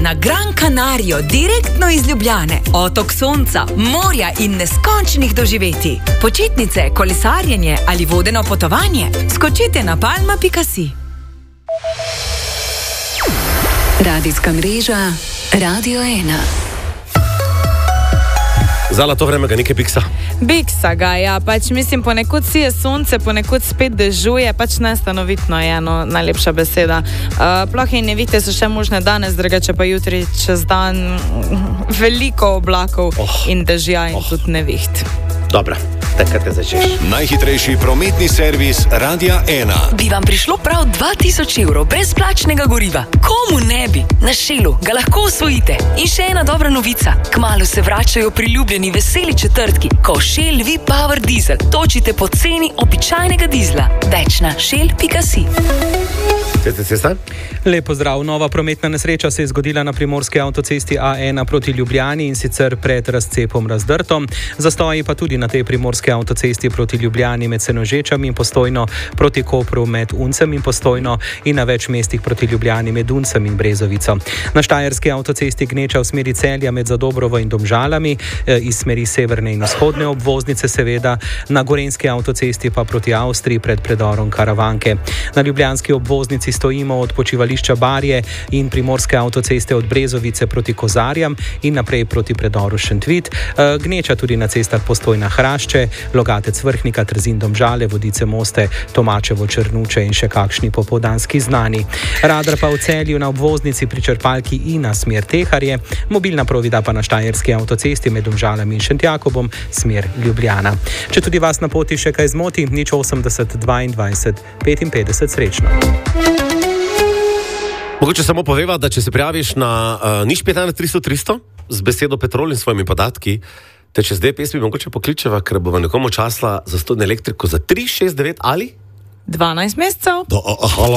na Gran Canarijo, direktno iz Ljubljane. Otok sonca, morja in neskončnih doživetij. Počitnice, kolesarjenje ali vodeno potovanje? Skočite na palma.si. Radijska mreža Radio 1. Zala, to vreme ga nekaj biksa. Biksa ga, ja, pač mislim, ponekod sije sonce, ponekod spet dežuje, pač nestanovitno je eno najlepša beseda. Plohe in nevihte so še možne danes, drugače pa jutri čez dan veliko oblakov in dežja in tudi neviht. Dobro, takrat te začneš. Najhitrejši prometni servis Radia 1. Bi vam prišlo prav 2000 evrov brezplačnega goriva? Komu ne bi? Na Shellu ga lahko osvojite. In še ena dobra novica. Kmalu se vračajo priljubljeni veseli četrtki, ko Shell V-Power Diesel točite po ceni običajnega dizla. Več na shell.si. Cesta? Lep pozdrav. Nova prometna nesreča se je zgodila na primorski avtocesti A1 proti Ljubljani in sicer pred razcepom Razdrto. Zastoji pa tudi na tej primorski avtocesti proti Ljubljani med Senožečami in Postojno, proti Kopru med Uncem in Postojno in na več mestih proti Ljubljani med Uncem in Brezovico. Na štajerski avtocesti gneča v smeri Celja med Zadobrovo in Domžalami, iz smeri severne in vzhodne obvoznice seveda, na gorenjski avtocesti pa proti Avstriji pred predorom Karavanke. Na ljubljanski obvoznici stojimo od počivališča Barje in primorske avtoceste od Brezovice proti Kozarjam in naprej proti predoru Šentvit. Gneča tudi na cestah Postojna Hrašče, Logatec Vrhnika, Trzin Domžale, Vodice Moste, Tomačevo Črnuče in še kakšni popoldanski znani. Radar pa v Celju na obvoznici pri črpalki Ina smer Teharje, mobilna provida pa na štajerski avtocesti med Domžalami in Šentjakobom smer Ljubljana. Če tudi vas na poti še kaj zmoti, 080 22 55 srečno. Mogoče samo poveva, da če se prijaviš na nič 15 300 300 z besedo Petrol in svojimi podatki, te čez dve pesmi mogoče pokličeva, ker bova nekomu časla za 100 elektriko za 3, 6, 9 ali 12 mesecev. Halo.